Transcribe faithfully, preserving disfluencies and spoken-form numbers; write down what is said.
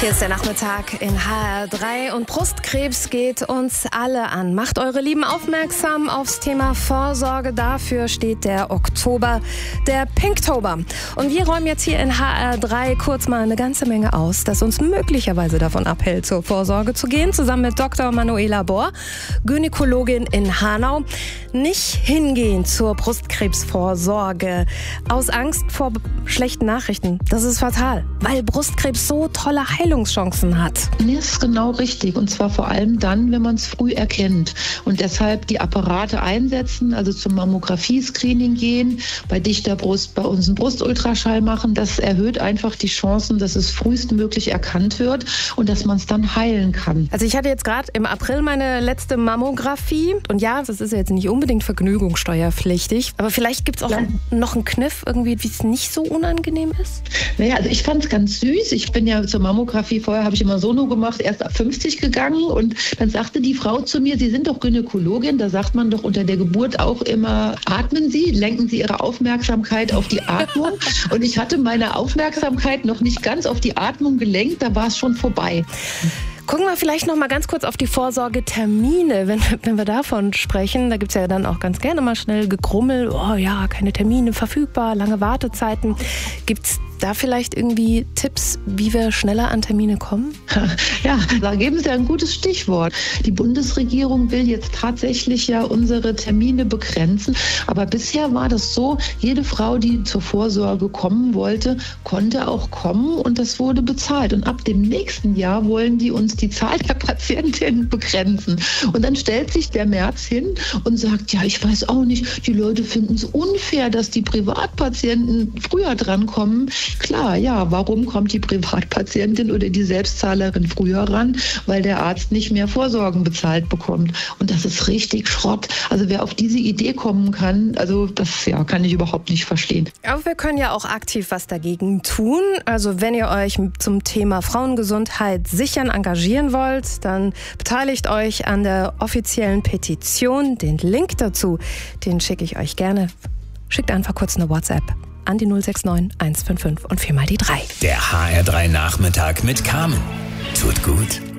Hier ist der Nachmittag in H R drei und Brustkrebs geht uns alle an. Macht eure Lieben aufmerksam aufs Thema Vorsorge. Dafür steht der Oktober, der Pinktober. Und wir räumen jetzt hier in H R drei kurz mal eine ganze Menge aus, das uns möglicherweise davon abhält, zur Vorsorge zu gehen. Zusammen mit Doktor Manuela Bohr, Gynäkologin in Hanau. Nicht hingehen zur Brustkrebsvorsorge aus Angst vor schlechten Nachrichten. Das ist fatal, weil Brustkrebs so tolle Heilungschancen hat. Das ist genau richtig, und zwar vor allem dann, wenn man es früh erkennt. Und deshalb die Apparate einsetzen, also zum Mammographie-Screening gehen, bei dichter Brust bei uns einen Brustultraschall machen. Das erhöht einfach die Chancen, dass es frühestmöglich erkannt wird und dass man es dann heilen kann. Also ich hatte jetzt gerade im April meine letzte Mammographie und ja, das ist ja jetzt nicht unbedingt vergnügungssteuerpflichtig, aber vielleicht gibt es auch ja. noch einen Kniff, irgendwie, wie es nicht so unangenehm ist? Naja, also ich fand es ganz süß. Ich bin ja zur Mammographie, vorher habe ich immer Sono gemacht, erst ab fünfzig gegangen, und dann sagte die Frau zu mir, Sie sind doch Gynäkologin, da sagt man doch unter der Geburt auch immer, atmen Sie, lenken Sie Ihre Aufmerksamkeit auf die Atmung. Und ich hatte meine Aufmerksamkeit noch nicht ganz auf die Atmung gelenkt, da war es schon vorbei. Gucken wir vielleicht noch mal ganz kurz auf die Vorsorgetermine, wenn, wenn wir davon sprechen. Da gibt es ja dann auch ganz gerne mal schnell Gegrummel. Oh ja, keine Termine verfügbar, lange Wartezeiten. Gibt es da vielleicht irgendwie Tipps, wie wir schneller an Termine kommen? Ja, da geben Sie ein gutes Stichwort. Die Bundesregierung will jetzt tatsächlich ja unsere Termine begrenzen. Aber bisher war das so, jede Frau, die zur Vorsorge kommen wollte, konnte auch kommen, und das wurde bezahlt. Und ab dem nächsten Jahr wollen die uns die Zahl der Patientinnen begrenzen. Und dann stellt sich der Merz hin und sagt, ja, ich weiß auch nicht, die Leute finden es unfair, dass die Privatpatienten früher drankommen. Klar, ja, warum kommt die Privatpatientin oder die Selbstzahlerin früher ran? Weil der Arzt nicht mehr Vorsorgen bezahlt bekommt. Und das ist richtig Schrott. Also wer auf diese Idee kommen kann, also das ja, kann ich überhaupt nicht verstehen. Aber wir können ja auch aktiv was dagegen tun. Also wenn ihr euch zum Thema Frauengesundheit sichern, engagieren wollt, dann beteiligt euch an der offiziellen Petition. Den Link dazu, den schicke ich euch gerne. Schickt einfach kurz eine WhatsApp an die null sechs neun eins fünf fünf und viermal die drei. Der H R drei Nachmittag mit Carmen. Tut gut.